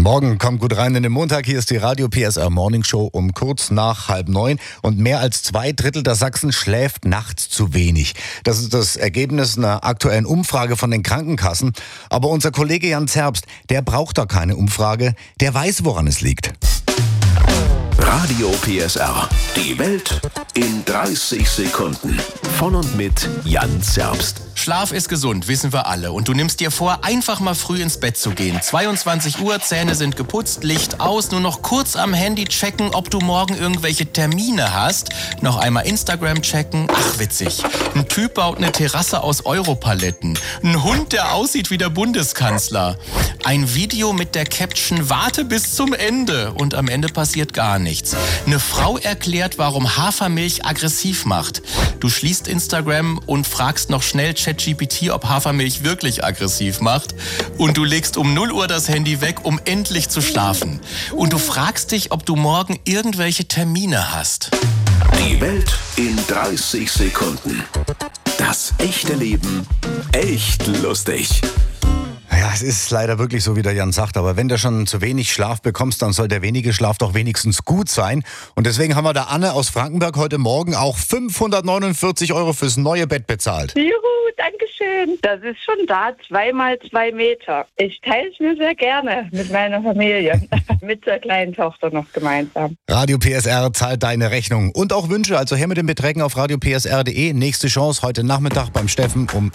Guten Morgen, kommt gut rein in den Montag. Hier ist die Radio PSR Morning Show um kurz nach 8:30. Und mehr als 2/3 der Sachsen schläft nachts zu wenig. Das ist das Ergebnis einer aktuellen Umfrage von den Krankenkassen. Aber unser Kollege Jan Zerbst, der braucht da keine Umfrage. Der weiß, woran es liegt. Radio PSR. Die Welt in 30 Sekunden. Von und mit Jan Zerbst. Schlaf ist gesund, wissen wir alle. Und du nimmst dir vor, einfach mal früh ins Bett zu gehen. 22 Uhr, Zähne sind geputzt, Licht aus, nur noch kurz am Handy checken, ob du morgen irgendwelche Termine hast. Noch einmal Instagram checken. Ach, witzig. Ein Typ baut eine Terrasse aus Europaletten. Ein Hund, der aussieht wie der Bundeskanzler. Ein Video mit der Caption, warte bis zum Ende. Und am Ende passiert gar nichts. Eine Frau erklärt, warum Hafermilch aggressiv macht. Du schließt Instagram und fragst noch schnell ChatGPT, ob Hafermilch wirklich aggressiv macht. Und du legst um 0 Uhr das Handy weg, um endlich zu schlafen. Und du fragst dich, ob du morgen irgendwelche Termine hast. Die Welt in 30 Sekunden. Das echte Leben echt lustig. Ja, es ist leider wirklich so, wie der Jan sagt, aber wenn du schon zu wenig Schlaf bekommst, dann soll der wenige Schlaf doch wenigstens gut sein. Und deswegen haben wir der Anne aus Frankenberg heute Morgen auch 549 € fürs neue Bett bezahlt. Juhu, Dankeschön. Das ist schon da, 2 mal 2 Meter. Ich teile es mir sehr gerne mit meiner Familie, mit der kleinen Tochter noch gemeinsam. Radio PSR zahlt deine Rechnung und auch Wünsche, also her mit den Beträgen auf radiopsr.de. Nächste Chance heute Nachmittag beim Steffen um